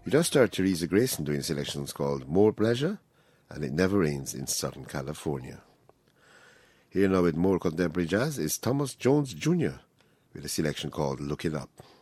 You just heard Teresa Grayson doing selections called More Pleasure and It Never Rains in Southern California. Here now with more contemporary jazz is Thomas Jones Jr. with a selection called Look It Up.